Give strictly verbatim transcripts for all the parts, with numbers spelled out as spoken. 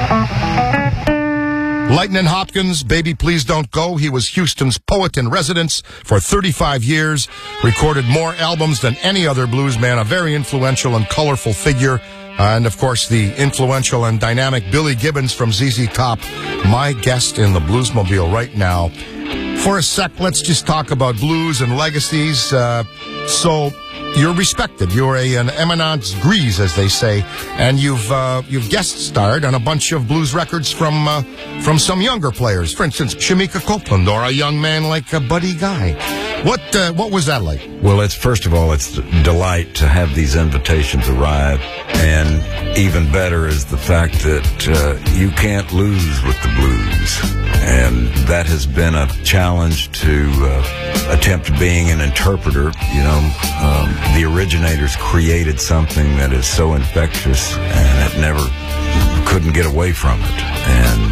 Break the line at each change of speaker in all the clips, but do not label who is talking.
Lightnin' Hopkins, Baby Please Don't Go. He was Houston's poet in residence for thirty-five years, recorded more albums than any other blues man, a very influential and colorful figure. Uh, and, of course, the influential and dynamic Billy Gibbons from Z Z Top, my guest in the Bluesmobile right now. For a sec, let's just talk about blues and legacies. Uh, so... You're respected. You're a, an eminence grise, as they say, and you've uh, you've guest starred on a bunch of blues records from uh, from some younger players. For instance, Shemekia Copeland, or a young man like uh, Buddy Guy. What uh, what was that like?
Well, it's first of all, it's a delight to have these invitations arrive, and even better is the fact that uh, you can't lose with the blues, and that has been a challenge to uh, attempt being an interpreter. You know. Um, The originators created something that is so infectious, and it never couldn't get away from it. And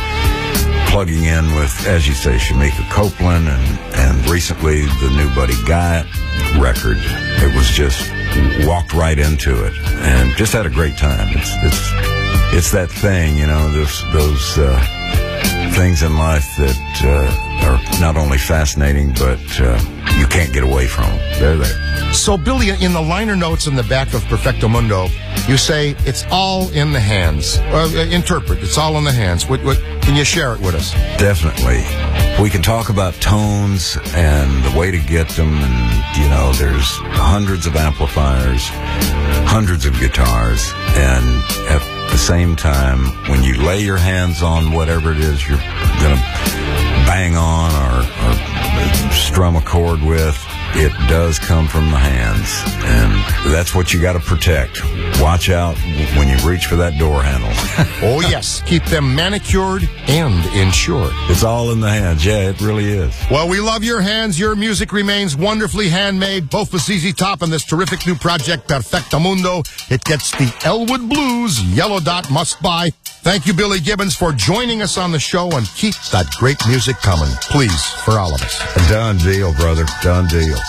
uh, plugging in with, as you say, Shemekia Copeland, and, and recently the new Buddy Guy record, it was just walked right into it, and just had a great time. It's it's it's that thing, you know, those those uh, things in life that uh, are not only fascinating, but uh, you can't get away from them. They're there.
So, Billy, in the liner notes in the back of Perfecto Mundo, you say it's all in the hands. Uh, interpret, it's all in the hands. What, what, can you share it with us?
Definitely. We can talk about tones and the way to get them, and, you know, there's hundreds of amplifiers, hundreds of guitars, and at the same time, when you lay your hands on whatever it is you're going to bang on or, or strum a chord with, it does come from the hands, and that's what you got to protect. Watch out when you reach for that door handle.
Oh, yes. Keep them manicured and insured.
It's all in the hands. Yeah, it really is.
Well, we love your hands. Your music remains wonderfully handmade, both with Z Z Top and this terrific new project, Perfecto Mundo. It gets the Elwood Blues Yellow Dot must buy. Thank you, Billy Gibbons, for joining us on the show, and keep that great music coming, please, for all of us.
A done deal, brother. Done deal.